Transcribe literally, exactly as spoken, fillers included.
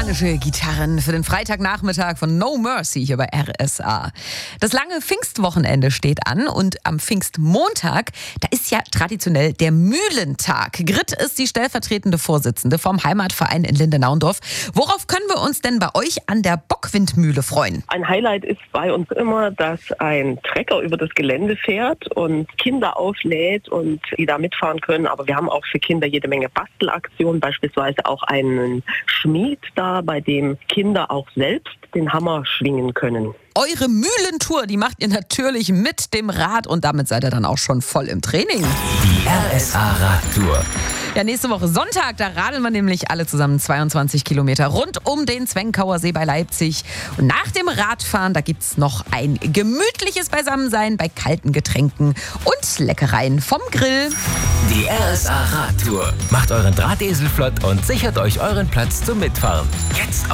Spanische Gitarren für den Freitagnachmittag von No Mercy hier bei R S A. Das lange Pfingstwochenende steht an und am Pfingstmontag, da ist ja traditionell der Mühlentag. Grit ist die stellvertretende Vorsitzende vom Heimatverein in Lindenau-Dorf. Worauf können wir uns denn bei euch an der Bockwindmühle freuen? Ein Highlight ist bei uns immer, dass ein Trecker über das Gelände fährt und Kinder auflädt und die da mitfahren können. Aber wir haben auch für Kinder jede Menge Bastelaktionen, beispielsweise auch einen Schmied da, bei dem Kinder auch selbst den Hammer schwingen können. Eure Mühlentour, die macht ihr natürlich mit dem Rad und damit seid ihr dann auch schon voll im Training. Die R S A Radtour. Ja, nächste Woche Sonntag, da radeln wir nämlich alle zusammen zweiundzwanzig Kilometer rund um den Zwenkauer See bei Leipzig. Und nach dem Radfahren, da gibt's noch ein gemütliches Beisammensein bei kalten Getränken und Leckereien vom Grill. Die R S A Radtour. Macht euren Drahtesel flott und sichert euch euren Platz zum Mitfahren. Jetzt auf